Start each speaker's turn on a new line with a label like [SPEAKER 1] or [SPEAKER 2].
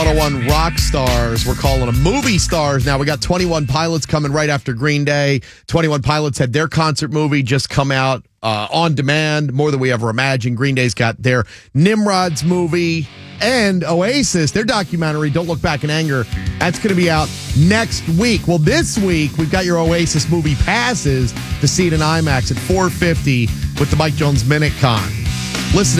[SPEAKER 1] 101 rock stars. We're calling them movie stars now. We got 21 Pilots coming right after Green Day. 21 Pilots had their concert movie just come out on demand, more than we ever imagined. Green Day's got their Nimrod's movie, and Oasis, their documentary, Don't Look Back in Anger. That's going to be out next week. Well, this week, we've got your Oasis movie passes to see it in IMAX at $450 with the Mike Jones Minute Con. Listen